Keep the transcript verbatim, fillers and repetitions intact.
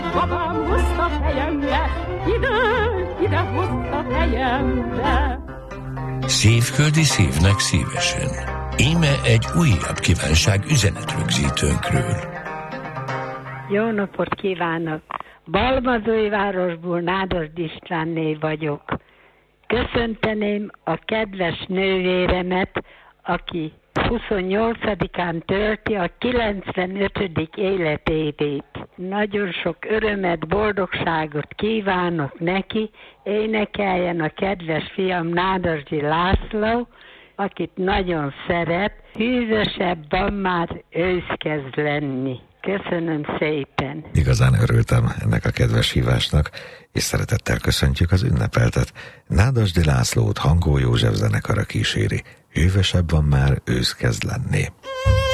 babám hozta fejembe, ide, ide hozta fejembe. Szívföldi szívnek szívesen. Íme egy újabb kívánság üzenetrögzítőnkről. Jó napot kívánok! Balmazújvárosból Nádas Istvánné vagyok. Köszönteném a kedves nővéremet, aki huszonnyolcadikán tölti a kilencvenötödik életévét. Nagyon sok örömet, boldogságot kívánok neki, énekeljen a kedves fiam Nádasdy László, akit nagyon szeret, hűvösebb van már ősz kezd lenni. Köszönöm szépen. Igazán örültem ennek a kedves hívásnak, és szeretettel köszöntjük az ünnepeltet. Nádasdy Lászlót Hangó József zenekara kíséri. Hűvösebb van már ősz kezd lenni.